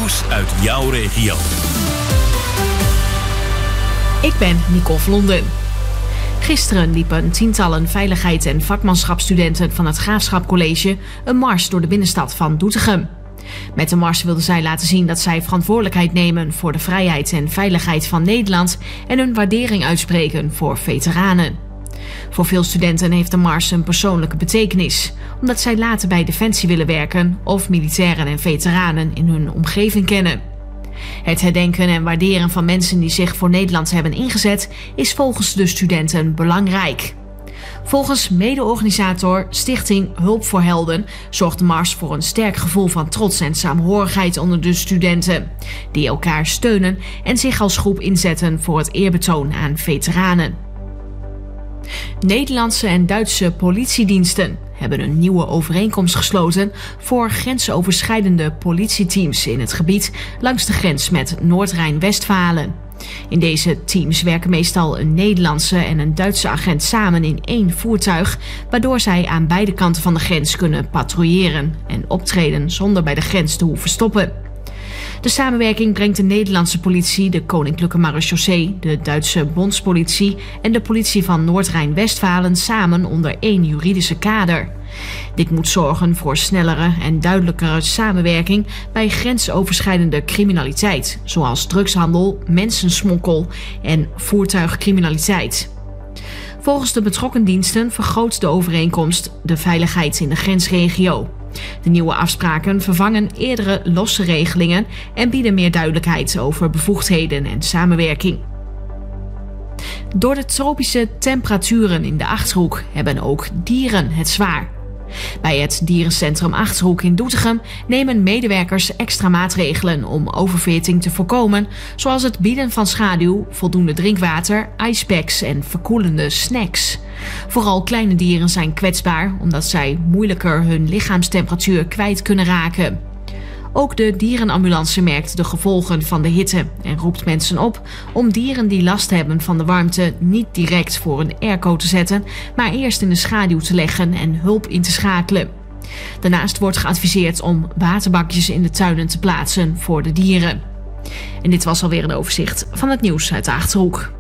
nieuws uit jouw regio. Ik ben Nicole Vlonden. Gisteren liepen tientallen veiligheids- en vakmanschapsstudenten van het Graafschap College een mars door de binnenstad van Doetinchem. Met de mars wilden zij laten zien dat zij verantwoordelijkheid nemen voor de vrijheid en veiligheid van Nederland en hun waardering uitspreken voor veteranen. Voor veel studenten heeft de mars een persoonlijke betekenis, omdat zij later bij Defensie willen werken of militairen en veteranen in hun omgeving kennen. Het herdenken en waarderen van mensen die zich voor Nederland hebben ingezet is volgens de studenten belangrijk. Volgens mede-organisator Stichting Hulp voor Helden zorgt de mars voor een sterk gevoel van trots en saamhorigheid onder de studenten, die elkaar steunen en zich als groep inzetten voor het eerbetoon aan veteranen. Nederlandse en Duitse politiediensten hebben een nieuwe overeenkomst gesloten voor grensoverschrijdende politieteams in het gebied langs de grens met Noord-Rijn-Westfalen. In deze teams werken meestal een Nederlandse en een Duitse agent samen in één voertuig, waardoor zij aan beide kanten van de grens kunnen patrouilleren en optreden zonder bij de grens te hoeven stoppen. De samenwerking brengt de Nederlandse politie, de Koninklijke Marechaussee, de Duitse Bondspolitie en de politie van Noord-Rijn-Westfalen samen onder één juridische kader. Dit moet zorgen voor snellere en duidelijkere samenwerking bij grensoverschrijdende criminaliteit, zoals drugshandel, mensensmokkel en voertuigcriminaliteit. Volgens de betrokken diensten vergroot de overeenkomst de veiligheid in de grensregio. De nieuwe afspraken vervangen eerdere losse regelingen en bieden meer duidelijkheid over bevoegdheden en samenwerking. Door de tropische temperaturen in de Achterhoek hebben ook dieren het zwaar. Bij het dierencentrum Achterhoek in Doetinchem nemen medewerkers extra maatregelen om oververhitting te voorkomen, zoals het bieden van schaduw, voldoende drinkwater, ijspacks en verkoelende snacks. Vooral kleine dieren zijn kwetsbaar, omdat zij moeilijker hun lichaamstemperatuur kwijt kunnen raken. Ook de dierenambulance merkt de gevolgen van de hitte en roept mensen op om dieren die last hebben van de warmte niet direct voor een airco te zetten, maar eerst in de schaduw te leggen en hulp in te schakelen. Daarnaast wordt geadviseerd om waterbakjes in de tuinen te plaatsen voor de dieren. En dit was alweer een overzicht van het nieuws uit de Achterhoek.